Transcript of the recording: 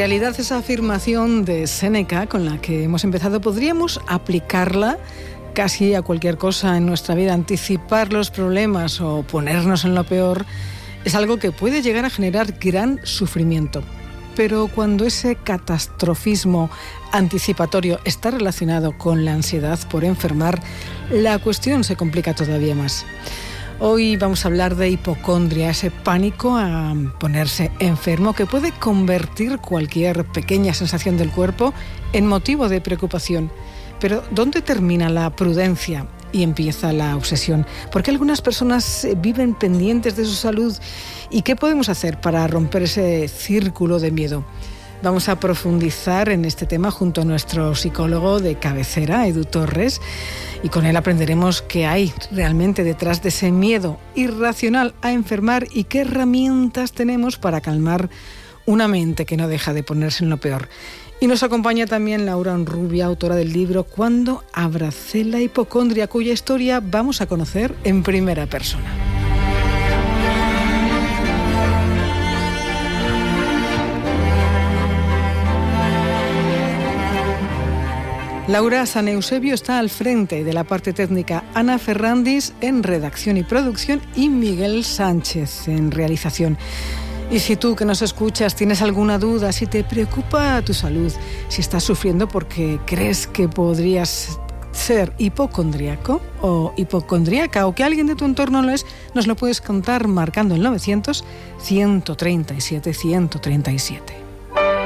realidad esa afirmación de Séneca con la que hemos empezado podríamos aplicarla casi a cualquier cosa en nuestra vida. Anticipar los problemas o ponernos en lo peor es algo que puede llegar a generar gran sufrimiento. Pero cuando ese catastrofismo anticipatorio está relacionado con la ansiedad por enfermar, la cuestión se complica todavía más. Hoy vamos a hablar de hipocondria, ese pánico a ponerse enfermo que puede convertir cualquier pequeña sensación del cuerpo en motivo de preocupación. Pero ¿dónde termina la prudencia y empieza la obsesión? ¿Por qué algunas personas viven pendientes de su salud? ¿Y qué podemos hacer para romper ese círculo de miedo? Vamos a profundizar en este tema junto a nuestro psicólogo de cabecera, Edu Torres, y con él aprenderemos qué hay realmente detrás de ese miedo irracional a enfermar y qué herramientas tenemos para calmar una mente que no deja de ponerse en lo peor. Y nos acompaña también Laura Onrubia, autora del libro Cuando abracé la hipocondria, cuya historia vamos a conocer en primera persona. Laura San Eusebio está al frente de la parte técnica, Ana Ferrandis en redacción y producción y Miguel Sánchez en realización. Y si tú que nos escuchas tienes alguna duda, si te preocupa tu salud, si estás sufriendo porque crees que podrías ser hipocondríaco o hipocondríaca o que alguien de tu entorno lo es, nos lo puedes contar marcando el 900 137 137.